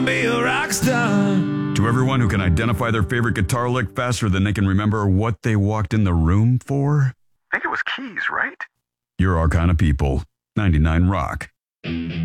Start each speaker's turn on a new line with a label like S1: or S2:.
S1: Be a rock star.
S2: To everyone who can identify their favorite guitar lick faster than they can remember what they walked in the room for,
S3: I think it was Keys, right?
S2: you're our kind of people. 99 Rock.